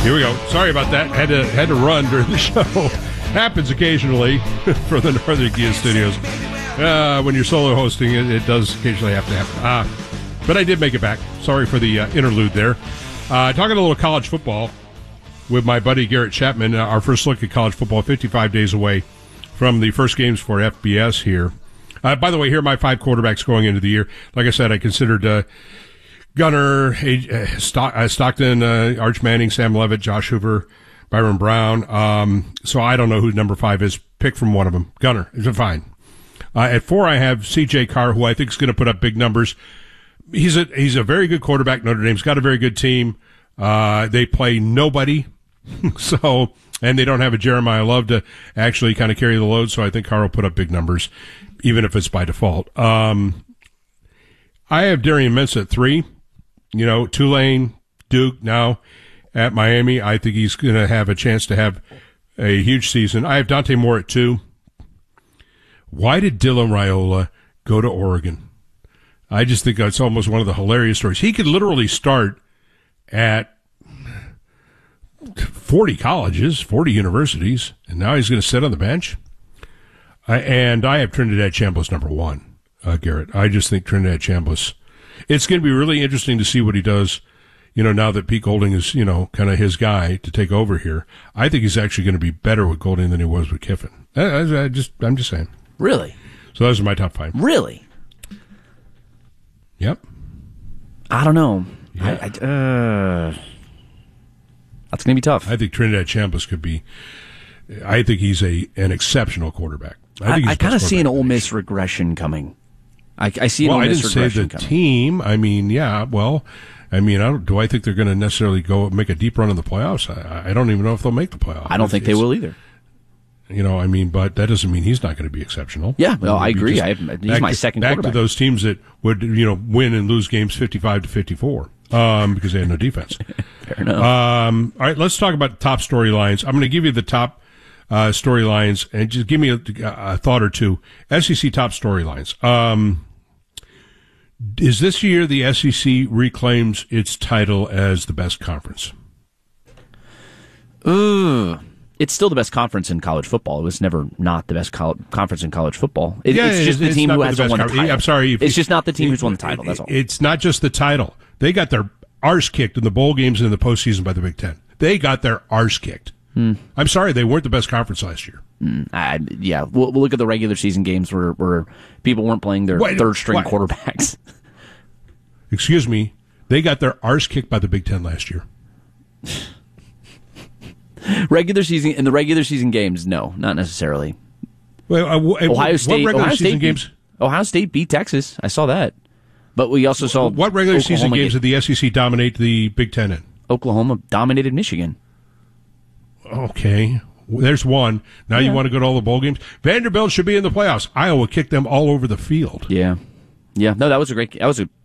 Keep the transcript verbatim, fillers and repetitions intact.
Here we go. Sorry about that. Had to had to run during the show. Happens occasionally for the Northern Kia Studios. Uh, when you're solo hosting, it, it does occasionally have to happen. Uh, but I did make it back. Sorry for the uh, interlude there. Uh, talking a little college football with my buddy Garrett Chapman. Uh, our first look at college football, fifty-five days away from the first games for F B S here. Uh, by the way, here are my five quarterbacks going into the year. Like I said, I considered uh, Gunner, uh, Stock, uh, Stockton, uh, Arch Manning, Sam Levitt, Josh Hoover, Byron Brown. Um, so I don't know who number five is. Pick from one of them. Gunner is fine. Uh, at four, I have C J Carr, who I think is going to put up big numbers. He's a he's a very good quarterback. Notre Dame's got a very good team. Uh, they play nobody, so and they don't have a Jeremiah Love to actually kind of carry the load. So I think Carr will put up big numbers, even if it's by default. Um, I have Darian Mintz at three. You know, Tulane, Duke, now at Miami. I think he's going to have a chance to have a huge season. I have Dante Moore at two. Why did Dylan Raiola go to Oregon? I just think that's almost one of the hilarious stories. He could literally start at forty colleges, forty universities, and now he's going to sit on the bench. I, and I have Trinidad Chambliss number one, uh, Garrett. I just think Trinidad Chambliss. It's going to be really interesting to see what he does, you know, now that Pete Golding is, you know, kind of his guy to take over here. I think he's actually going to be better with Golding than he was with Kiffin. I, I, I just, I'm just saying. Really? So those are my top five. Really? Yep. I don't know. Yeah. I, I, uh, that's going to be tough. I think Trinidad Chambliss could be, I think he's a an exceptional quarterback. I, I, I kind of see an Ole Miss regression coming. I, I see an well, Ole Miss I didn't say regression the coming. team. I mean, yeah, well, I mean, I don't, do I think they're going to necessarily go make a deep run in the playoffs? I, I don't even know if they'll make the playoffs. I don't it's, think they will either. You know, I mean, but that doesn't mean he's not going to be exceptional. Yeah, well, I agree. Just, I have, he's my to, second back quarterback. to those teams that would, you know, win and lose games fifty-five to fifty-four um, because they had no defense. Fair enough. Um, all right, let's talk about top storylines. I'm going to give you the top uh, storylines and just give me a, a thought or two. S E C top storylines. Um, is this year the S E C reclaims its title as the best conference? Ooh. It's still the best conference in college football. It was never not the best co- conference in college football. It, yeah, it's just it's, the team who the hasn't won the conference. title. I'm sorry. It's just not the team who's won the title. That's all. It's not just the title. They got their arse kicked in the bowl games and in the postseason by the Big Ten. They got their arse kicked. Hmm. I'm sorry, they weren't the best conference last year. Mm, I, yeah, we'll, we'll look at the regular season games where, where people weren't playing their Wait, third string what? quarterbacks. Excuse me. They got their arse kicked by the Big Ten last year. Regular season in the regular season games, no, not necessarily. Well, uh, w- Ohio State, what regular Ohio season State games? Beat, Ohio State beat Texas. I saw that, but we also saw what regular Oklahoma season games get, did the S E C dominate the Big Ten in? Oklahoma dominated Michigan. Okay, there's one. Now yeah. you want to go to all the bowl games? Vanderbilt should be in the playoffs. Iowa kicked them all over the field. Yeah, yeah. No, that was a great. That was a